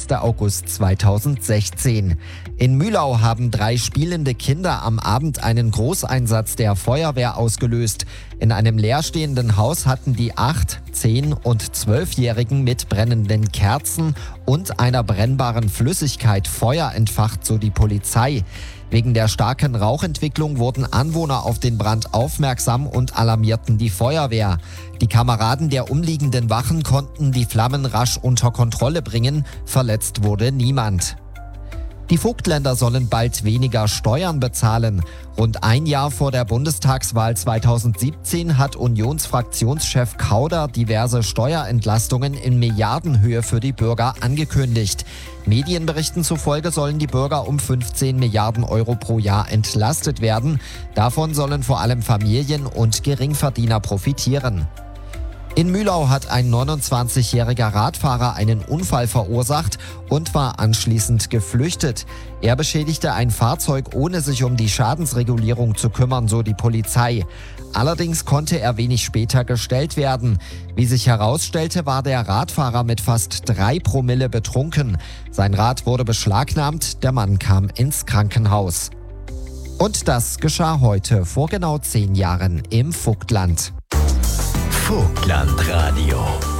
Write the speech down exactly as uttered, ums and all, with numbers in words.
sechster August zweitausendsechzehn. In Mühlau haben drei spielende Kinder am Abend einen Großeinsatz der Feuerwehr ausgelöst. In einem leerstehenden Haus hatten die acht-, zehn- und zwölfjährigen mit brennenden Kerzen und einer brennbaren Flüssigkeit Feuer entfacht, so die Polizei. Wegen der starken Rauchentwicklung wurden Anwohner auf den Brand aufmerksam und alarmierten die Feuerwehr. Die Kameraden der umliegenden Wachen konnten die Flammen rasch unter Kontrolle bringen, verletzt wurde niemand. Die Vogtländer sollen bald weniger Steuern bezahlen. Rund ein Jahr vor der Bundestagswahl zweitausendsiebzehn hat Unionsfraktionschef Kauder diverse Steuerentlastungen in Milliardenhöhe für die Bürger angekündigt. Medienberichten zufolge sollen die Bürger um fünfzehn Milliarden Euro pro Jahr entlastet werden. Davon sollen vor allem Familien und Geringverdiener profitieren. In Mühlau hat ein neunundzwanzigjähriger Radfahrer einen Unfall verursacht und war anschließend geflüchtet. Er beschädigte ein Fahrzeug, ohne sich um die Schadensregulierung zu kümmern, so die Polizei. Allerdings konnte er wenig später gestellt werden. Wie sich herausstellte, war der Radfahrer mit fast drei Promille betrunken. Sein Rad wurde beschlagnahmt, der Mann kam ins Krankenhaus. Und das geschah heute vor genau zehn Jahren im Vogtland. Vogtlandradio.